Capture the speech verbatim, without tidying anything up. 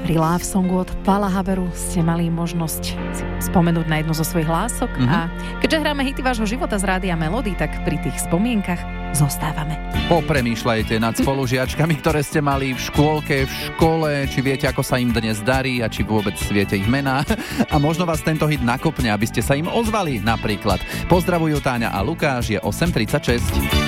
Pri Love Songu od Pála Haberu ste mali možnosť si spomenúť na jednu zo svojich hlások. Mm-hmm. A keďže hráme hity vášho života z Rádia Melody, tak pri tých spomienkach zostávame. Popremýšľajte nad spolužiačkami, ktoré ste mali v škôlke, v škole, či viete, ako sa im dnes darí a či vôbec viete ich mená. A možno vás tento hit nakopne, aby ste sa im ozvali napríklad. Pozdravujú Táňa a Lukáš, je osem tridsaťšesť.